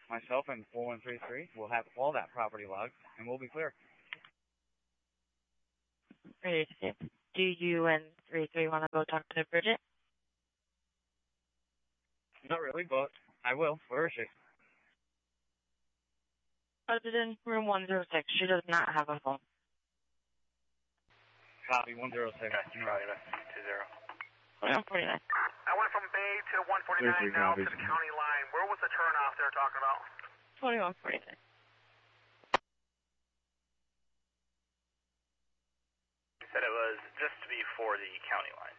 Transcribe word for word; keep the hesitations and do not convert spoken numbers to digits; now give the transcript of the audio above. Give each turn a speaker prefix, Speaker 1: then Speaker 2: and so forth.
Speaker 1: myself and four one three three will have all that property logged, and we'll be clear.
Speaker 2: Do you and three three want to go talk to Bridget?
Speaker 1: Not really, but I will. Where is she?
Speaker 2: Other than room one zero six, she does not have a phone.
Speaker 1: Copy, one zero six.
Speaker 3: Okay, Charlie, two zero.
Speaker 2: one forty-nine.
Speaker 4: I went from Bay to one forty-nine now to the county line. Where was the turnoff they were talking about?
Speaker 2: twenty-one forty-nine.
Speaker 3: You said it was just before the county line.